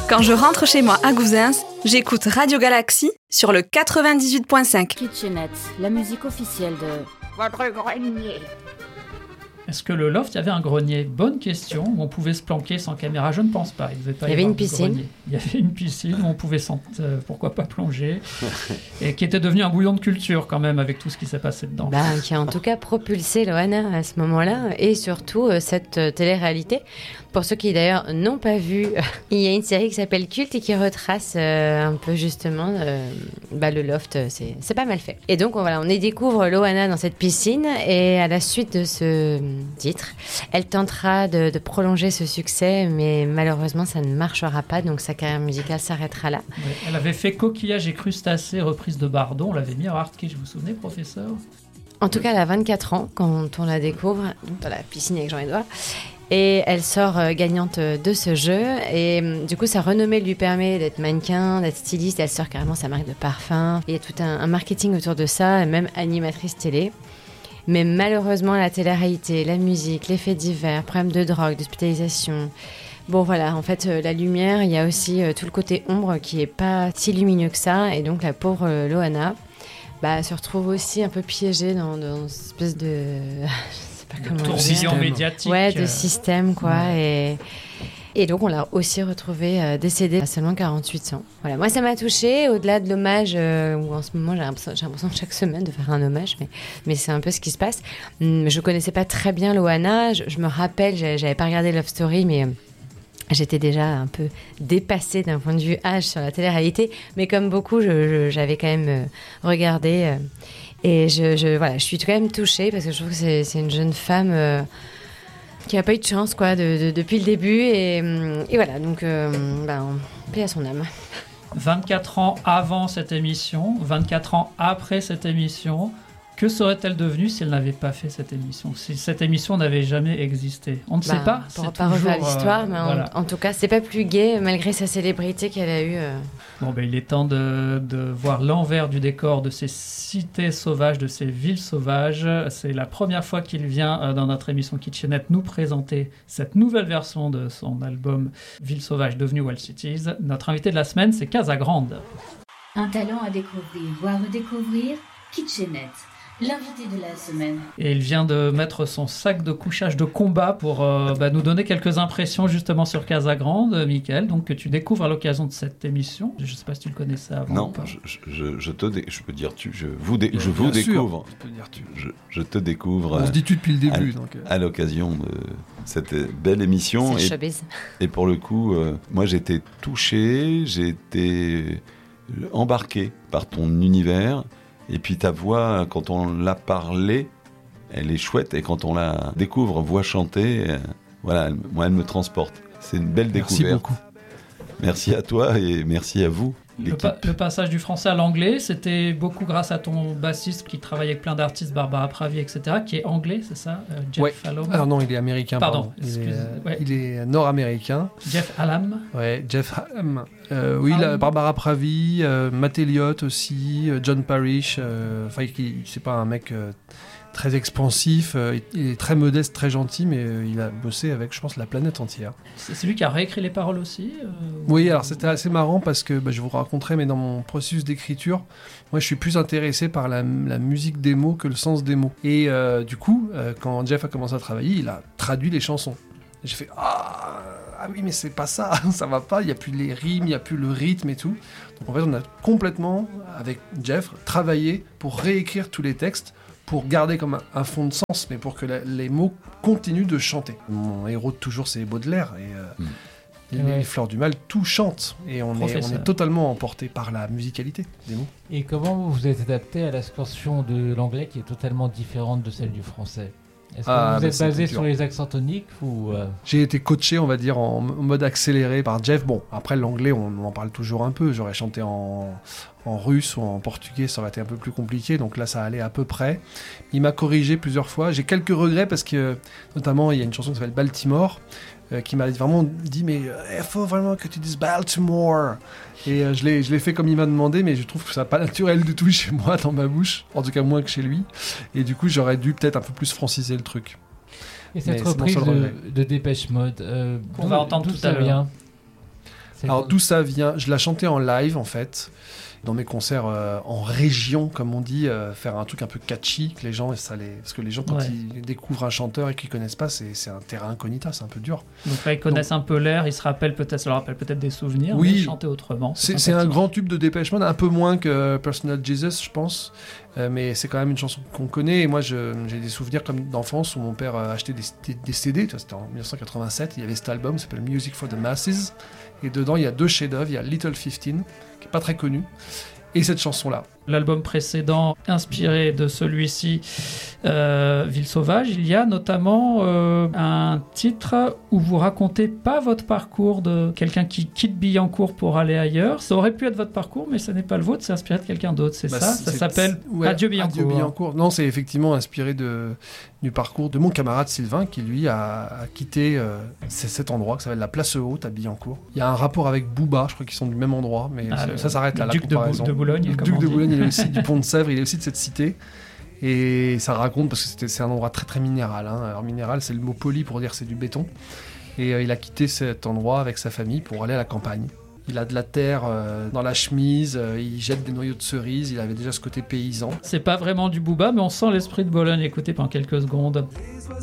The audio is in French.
Quand je rentre chez moi à Gouzins, j'écoute Radio Galaxy sur le 98.5. Kitchenette, la musique officielle de votre grenier. Est-ce que le loft, il y avait un grenier ? Bonne question, où on pouvait se planquer sans caméra, je ne pense pas. Il y avait une piscine. Il y avait une piscine où on pouvait, pourquoi pas, plonger, et qui était devenu un bouillon de culture quand même, avec tout ce qui s'est passé dedans. Qui a en tout cas propulsé Loana à ce moment-là, et surtout cette télé-réalité. Pour ceux qui d'ailleurs n'ont pas vu, il y a une série qui s'appelle Culte et qui retrace un peu justement le loft, c'est pas mal fait. Et donc on y découvre Loana dans cette piscine, et à la suite de ce titre, elle tentera de prolonger ce succès, mais malheureusement ça ne marchera pas, donc sa carrière musicale s'arrêtera là. Ouais, elle avait fait Coquillage et Crustacés, reprise de Bardon, on l'avait mis à Hardkiss, vous vous souvenez, professeur ? En tout cas, elle a 24 ans quand on la découvre, dans la piscine avec Jean-Edouard. Et elle sort gagnante de ce jeu. Et du coup, sa renommée lui permet d'être mannequin, d'être styliste. Elle sort carrément sa marque de parfum. Il y a tout un marketing autour de ça, même animatrice télé. Mais malheureusement, la télé-réalité, la musique, les faits divers, problèmes de drogue, d'hospitalisation. Bon voilà, en fait, la lumière, il y a aussi tout le côté ombre qui est pas si lumineux que ça. Et donc, la pauvre Loana se retrouve aussi un peu piégée dans une espèce de... tourbillon médiatique. Ouais, de système, quoi. Ouais. Et donc, on l'a aussi retrouvée décédée à seulement 48 ans. Voilà, moi, ça m'a touchée, au-delà de l'hommage, où en ce moment, j'ai l'impression chaque semaine de faire un hommage, mais c'est un peu ce qui se passe. Je connaissais pas très bien Loana. Je me rappelle, j'avais pas regardé Love Story, mais... J'étais déjà un peu dépassée d'un point de vue âge sur la télé-réalité, mais comme beaucoup, j'avais quand même regardé. Et je suis quand même touchée parce que je trouve que c'est une jeune femme qui n'a pas eu de chance depuis le début. Et voilà, donc paix à son âme. 24 ans avant cette émission, 24 ans après cette émission, que serait-elle devenue si elle n'avait pas fait cette émission ? Si cette émission n'avait jamais existé ? On ne sait pas. On ne pourra pas refaire l'histoire, mais voilà. En tout cas, c'est pas plus gai malgré sa célébrité qu'elle a eue. Bon, il est temps de voir l'envers du décor de ces cités sauvages, de ces villes sauvages. C'est la première fois qu'il vient dans notre émission Kitchenette nous présenter cette nouvelle version de son album Villes sauvages devenues Wild Cities. Notre invité de la semaine, c'est Casagrande. Un talent à découvrir ou à redécouvrir, Kitchenette. L'invité de la semaine. Et il vient de mettre son sac de couchage de combat pour nous donner quelques impressions justement sur Casagrande, Mickaël, donc que tu découvres à l'occasion de cette émission. Je ne sais pas si tu le connaissais avant. Non, je peux dire tu. Je vous découvre. Je te découvre. On se dit tu depuis le début. À l'occasion de cette belle émission. Et pour le coup, moi j'étais touché, j'ai été embarqué par ton univers. Et puis ta voix, quand on l'a parlé, elle est chouette. Et quand on la découvre, voix chantée, moi, elle me transporte. C'est une belle découverte. Merci beaucoup. Merci à toi et merci à vous. Le passage du français à l'anglais, c'était beaucoup grâce à ton bassiste qui travaille avec plein d'artistes, Barbara Pravi, etc., qui est anglais, c'est ça, Jeff Hallam. Alors non, il est américain. Pardon. Il est nord-américain. Jeff Hallam. Ouais, Jeff Hallam. Barbara Pravi, Matt Elliott aussi, John Parrish. C'est pas un mec très expansif, il est très modeste, très gentil, mais il a bossé avec, je pense, la planète entière. C'est lui qui a réécrit les paroles aussi Oui, alors c'était assez marrant parce que je vous raconterai, mais dans mon processus d'écriture, moi je suis plus intéressé par la musique des mots que le sens des mots. Et du coup, quand Jeff a commencé à travailler, il a traduit les chansons. Et j'ai fait ah oui, mais c'est pas ça, ça va pas, il n'y a plus les rimes, il n'y a plus le rythme et tout. Donc en fait, on a complètement, avec Jeff, travaillé pour réécrire tous les textes, pour garder comme un fond de sens, mais pour que les mots continuent de chanter. Mon héros de toujours, c'est Baudelaire, et les Fleurs du Mal, tout chante, et on est totalement emporté par la musicalité des mots. Et comment vous vous êtes adapté à la scansion de l'anglais qui est totalement différente de celle du français ? Est-ce que vous êtes basé sur les accents toniques ou J'ai été coaché, on va dire, en mode accéléré par Jeff. Bon, après l'anglais, on en parle toujours un peu. J'aurais chanté en russe ou en portugais, ça aurait été un peu plus compliqué. Donc là, ça allait à peu près. Il m'a corrigé plusieurs fois. J'ai quelques regrets parce que, notamment, il y a une chanson qui s'appelle Baltimore qui m'a vraiment dit, mais il faut vraiment que tu dises Baltimore. Et je l'ai fait comme il m'a demandé, mais je trouve que ça n'est pas naturel du tout chez moi, dans ma bouche, en tout cas moins que chez lui. Et du coup, j'aurais dû peut-être un peu plus franciser le truc. Et cette reprise de Dépêche Mode, on va entendre tout à l'heure. Alors d'où ça vient? Je la chantais en live en fait, dans mes concerts en région, comme on dit, faire un truc un peu catchy, que les gens, parce que les gens quand ils découvrent un chanteur et qu'ils connaissent pas, c'est un terrain incognita, c'est un peu dur. Donc là ils connaissent un peu l'air, ils se rappellent peut-être, ça leur rappelle peut-être des souvenirs, oui, mais chanter autrement. C'est un grand tube de Depeche Mode, un peu moins que Personal Jesus, je pense. Mais c'est quand même une chanson qu'on connaît, et moi j'ai des souvenirs comme d'enfance où mon père achetait des CD, c'était en 1987, il y avait cet album qui s'appelle Music for the Masses, et dedans il y a 2 chefs-d'œuvre, il y a Little 15 qui est pas très connu, et cette chanson-là. L'album précédent, inspiré de celui-ci, Ville Sauvage, il y a notamment un titre où vous racontez pas votre parcours de quelqu'un qui quitte Billancourt pour aller ailleurs. Ça aurait pu être votre parcours, mais ce n'est pas le vôtre, c'est inspiré de quelqu'un d'autre, ça s'appelle Adieu Billancourt. Adieu Billancourt. Non, c'est effectivement inspiré du parcours de mon camarade Sylvain, qui lui a quitté cet endroit qui s'appelle la Place Haute à Billancourt. Il y a un rapport avec Booba, je crois qu'ils sont du même endroit, mais ça s'arrête là, la comparaison. De Boulogne, le duc de Boulogne, il est aussi du Pont de Sèvres, il est aussi de cette cité. Et ça raconte, parce que c'est un endroit très très minéral. Alors minéral, c'est le mot poli pour dire c'est du béton. Et il a quitté cet endroit avec sa famille pour aller à la campagne. Il a de la terre dans la chemise, il jette des noyaux de cerises, il avait déjà ce côté paysan. C'est pas vraiment du Booba, mais on sent l'esprit de Bologne. Écoutez pendant quelques secondes.